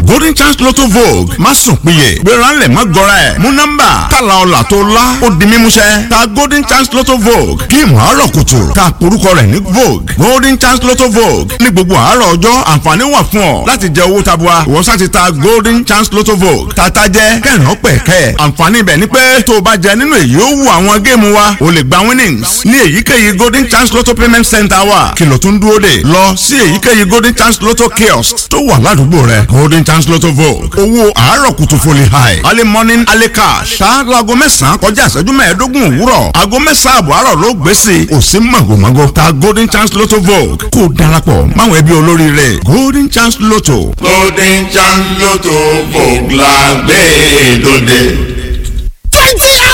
golden chance lotto vogue má sùn péye gbéra ńlẹ̀ má gọra ẹ̀ mú nọ́mbà kàlà ọ̀là tó lá ó di mímúṣẹ ta golden chance lotto vogue géèmù àárọ̀ kùtù ta porúkọ rẹ̀ ní vogue golden chance lotto vogue ní gbogbo àárọ̀ ọjọ́ àǹfààní wà fún ọ láti jẹ owó tabua ìwọ sá ti ta golden chance lotto vogue tata jẹ kẹrin ọpẹ kẹ àǹfààní ibẹ̀ ni pé tó o bá jẹ nínú èyí ó wù àwọn géèmù wa o lè gba winnings ní èyíkéyìí golden chance lotto payment center wa kìlọ̀ tún dúró dè lọ sí èyíkéyìí golden chance lotto kiosk tó wà ládùúgbò rẹ golden chance lotto vogue owó àárọ̀ kùtù foli high early morning early cash ta laago mẹ́sàn-án kọjá ìṣẹ́jú mẹ́ẹ̀ẹ́dógún òwúrọ̀ aago mẹ́sàn-án àbọ̀ àárọ̀ ló gbé sí i ò sí màgòmágó ta golden chance lotto vogue kó o darapọ̀ máwọn ẹbí olóríire golden chance lotto. golden chance lotto vogue la gbé dòde.